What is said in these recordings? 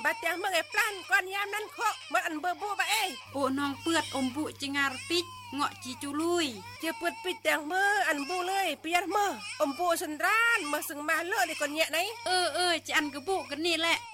บาดยังเมื่อไงปล้านก่อนยามนั้นโคมันอันเบอร์บูบะเอ้โอ้น้องเปือดอมบุจิงารปิกเงาะจีจูลุยเจ้าเปิดปิดแตงเมื่ออันบูเลยเปียนเมื่ออมบูสันร้านมาสึงมาเลือดเลยก่อนเนี่ยไหนจะอันกระบุกันนี่แหละ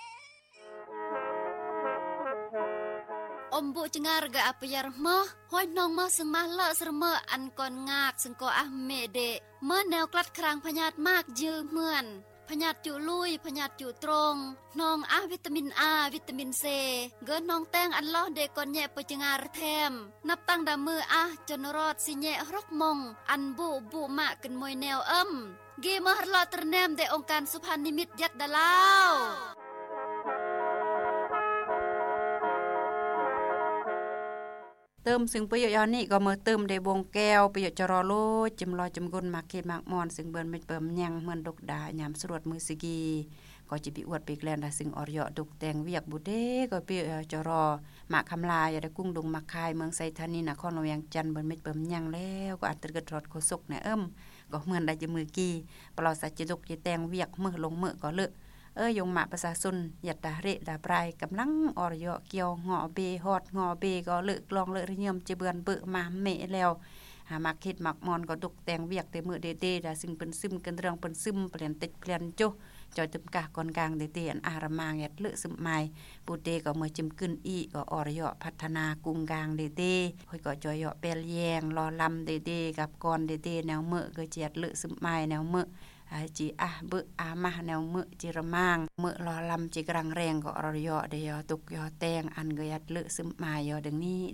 อมบุจงารกะปยารมะห้อยน้องมาสึงมาละสระเมออันก่อนงากสึงก็อะเมเดเมื่อแนวกลัดครางพญาตมากยืเหมือนพญาตจุลุยพญาตจุตรงน้องอะวิตามินอาวิตามินเซเกินน้องแตงอันล้อเดก่อนแยปจงารแทมนับตั้งดามืออะจนรอดสิแยรกมงอันบุมะกันมวยแนวเกมหลอตรแนมเดองค์การสุพรรณนิมิตยัดดาลาวเติมซึ่งประโยชน์นี้ก็เมื่อเติมได้วงแก้วประโยชน์จรอโลจิมลอยจิมกุนมากเขตมากมอนซึ่งเบิ่นไม่เปิ่มยังเหมือนดกดายามสรวดมือสิกีก็จิปิอวดปีแกลนได้ซึ่งอรยอดกแตงเวียกบุเดก็ประโยชน์จรอมากคำลายได้กุ้งดงมักคายเมืองไสธานีนครเวียงจันทน์เบิ่นไม่เปิ่มยังแล้วก็อัตรกระทอดโคศกเนี่ยก็เหมือนได้จิมือกีปลอสัจจิดกจิแตงเวียกมือลงมือก็เลอยงมาประชาชนยัดดาเรดาปลายกำลังอรยอเกี่ยวงอเบฮอดงอเบก็เลิกลองเลิกเยี่ยมจะเบือนเบอมาเมแล้วหามักเฮ็ดมักมอนก็ดกแต่งเวียกแต่มือเดๆดาซึ่งเป็นซึมกันเรื่องเป็นซึมเปลี่ยนติดเปลี่ยนจุจอยตึมกะก่อนกลางเดๆอันอารามางยัดเลอะซึมไม้ปูเตก็มือจิ้มกึ้นอีก็อรยอพัฒนากุงกลางเดๆค่อยก็จอยอเปลแยงรอลำเดๆกับก่อนเดๆแนวมือก็เจียดเลอะซึมไม้แนวมือจีเบมาแนวมือจิระมางมือรอลำจิกรังแรงก็อรยอเดียวตุกยอแตงอันก็ยัดเลอะซึมไม้ยอดังนี้